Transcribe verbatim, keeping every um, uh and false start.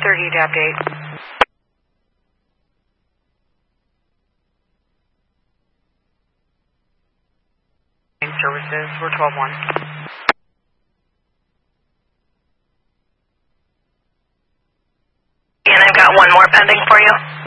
thirty to update. Services, we're twelve one. And I've got one more pending for you.